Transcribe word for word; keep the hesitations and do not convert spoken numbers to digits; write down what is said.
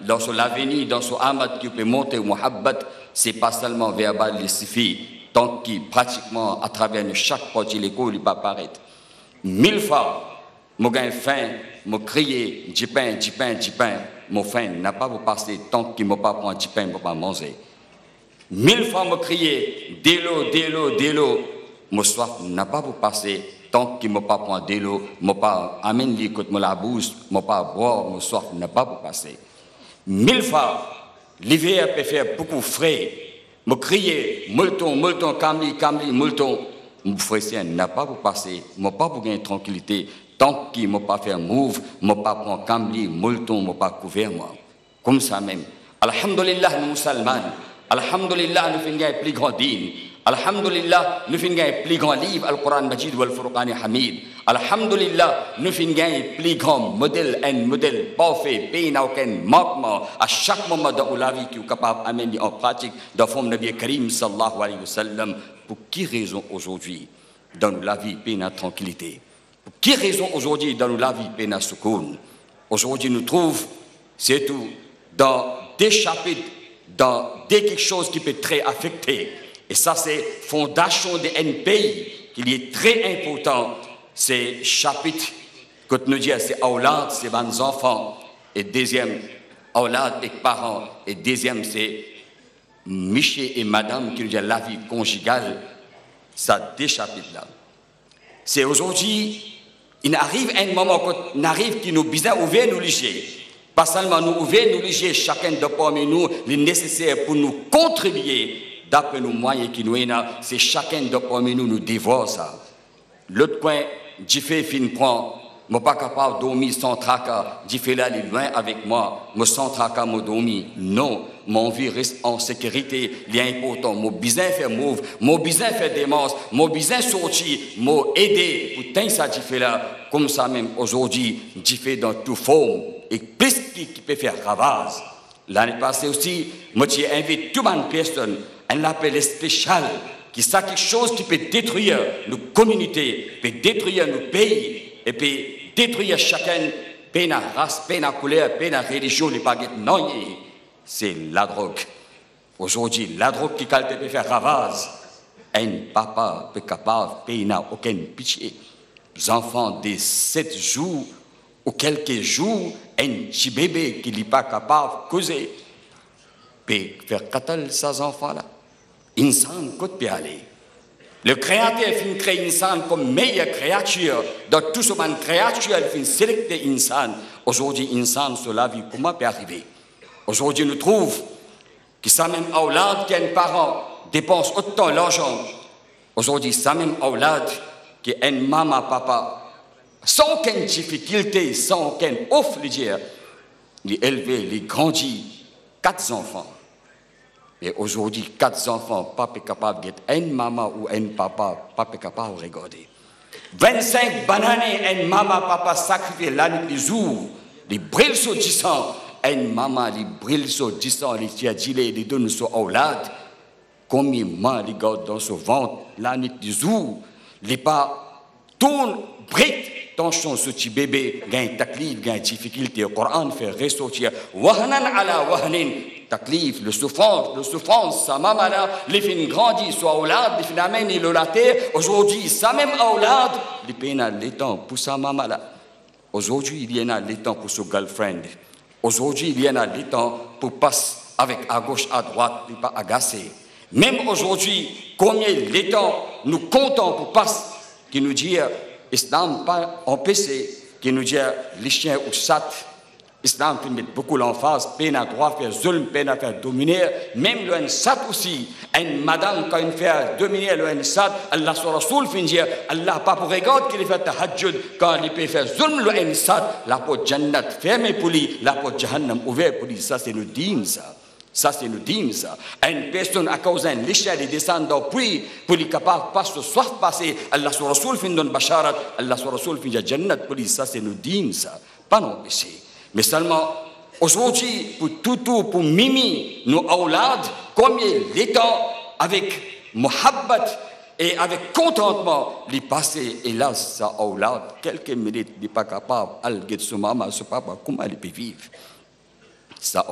dans son avenir, dans son amat qui peut monter au muhabbat, c'est pas seulement verbal, il suffit, tant qu'il pratiquement à travers chaque porte de l'école, il va apparaître. Mille fois, mon gain faim, mon crier, du pain, du pain, du pain, mon faim n'a pas vous passer tant qu'il ne m'a pas prendre du pain, ne pas manger. Mille fois, mon crier, de l'eau, de l'eau, de l'eau, mon soif n'a pas vous passer tant qu'il ne m'a pas prendre de l'eau, ne pas amener l'écoute, la bouche, ne pas boire, mon soif n'a pas vous passer. Mille fois, l'hiver peut faire beaucoup frais, me crier, molton, molton, camli, camli, molton, mon frère n'a pas vous passer, ne pas vous gagner tranquillité, tant qu'il ne m'a pas fait move, ne pas prendre camli, molton, ne pas couvert moi. Comme ça même. Alhamdulillah, nous musulmans, alhamdulillah, nous faisons un plus grand dîme. Alhamdulillah, nous faisons un plus grand livre, Al-Quran Majid wal Furqan Hamid. Alhamdulillah, nous faisons un plus grand modèle, un modèle parfait, pays n'a aucun manquement à chaque moment dans la vie qui est capable d'amener en pratique dans le Nabi Karim sallallahu alayhi wa sallam. Pour qui raison aujourd'hui dans la vie, pays n'a tranquillité? Pour qui raison aujourd'hui dans la vie, pays n'a soukoun? Aujourd'hui, nous trouvons, c'est tout, dans des chapitres, dans des quelque chose qui peut très affecter. Et ça, c'est fondation d'un pays qui est très important. C'est chapitre, que nous disons, c'est aulad, c'est les enfants. Et deuxième, aulad et parents. Et deuxième, c'est monsieur et madame qui nous disent la vie conjugale. Ça, des chapitres-là. C'est aujourd'hui, il arrive un moment quand il arrive qui nous besoin ouvrir nous léger. Pas seulement nous ouvrir nous léger, chacun de parmi nous, le nécessaire pour nous contribuer. D'après nos moyens qui nous ont, c'est chacun de parmi nous nous dévore ça. L'autre coin, j'ai fait fin prend, je ne suis pas capable de dormir sans tracas, j'ai fait là, il est loin avec moi, je sans tracas, je dormir. Non, mon vie reste en sécurité, il est important. Mon besoin faire move, mon besoin faire démence, mon besoin sortir, mon aider. Pourtant, ça, j'ai fait là, comme ça même aujourd'hui, j'ai fait dans toute forme, et plus qui, qui peut faire ravage. L'année passée aussi, moi, j'ai invité toute une personne. Un appel spécial, qui est quelque chose qui peut détruire nos communautés, peut détruire nos pays, et peut détruire chacun, peu la race, peu la couleur, peu la religion, les baguettes. Non, c'est la drogue. Aujourd'hui, la drogue qui peut faire ravage. Un papa peut capable, pays n'a aucune pitié. Les enfants de sept jours ou quelques jours, un petit bébé qui n'est pas capable de causer, peut faire quatre ces enfants-là. Insan côté peut aller. Le créateur fin créer insan comme meilleure créature. Dans tout ce monde créature, il fin sélecter insan. Aujourd'hui, insan sur la vie, comment peut arriver? Aujourd'hui, nous trouvons que ça même aulad qu'un parent dépense autant d'argent. Aujourd'hui, ça même aulad qu'un maman, papa, sans aucune difficulté, sans aucune offre, il élevé, il grandit quatre enfants. Et aujourd'hui, quatre enfants, pas capable d'être un maman ou un papa, pas capable de regarder. vingt-cinq bananes, un maman, papa sacrifié l'année des jours, les brils sur dix ans, un maman, les brils sur dix ans, les tiadjilés, les donne sur aulad, combien de mains les garde dans ce ventre, l'année des jours, les pas tournent, britent, tension ce petit bébé, gagne taklif, gagne difficulté, le Coran fait ressortir, wahnan ala wahnin, taklif, le souffrance, le souffrance, sa maman là, les filles grandissent, soit aulad, les filles amènent le laté, aujourd'hui, ça même aulad, les pays n'a le temps pour sa maman là. Aujourd'hui, il y en a le temps pour son girlfriend. Aujourd'hui, il y en a le temps pour passer avec à gauche, à droite, il pas agacé. Même aujourd'hui, combien de temps nous comptons pour passer, qui nous dit, Islam pas empêché, qui nous dit, les chiens ou sat, Islam peut mettre beaucoup l'emphase, peine à droit faire zulm, peine à faire dominer, même le sat aussi, une madame quand il fait dominer le sat, Allah sur Rasoul fait dire, Allah pas pour regarder qu'il fait tahajjud, quand il peut faire zulm le sat, la porte jannat fermée pour lui, la porte jahannam ouverte pour lui, ça c'est le dîme ça. Ça, c'est le dîme, ça. Une personne à cause d'un l'échelle et descend dans puis pour les capables pas se soit passé. Allah sur Rasoul fin donne basharat, Allah sur Rasoul fin jannat pour lui. Ça, c'est le dîme, ça. Pas non péché. Mais seulement, aujourd'hui, pour tout, tout, pour mimi, nos aulad, combien de temps avec muhabbat et avec contentement, les passer, hélas, ça aulad, quelques minutes, il n'est pas capable, al get ce maman, ce papa, comment il peut vivre? Ça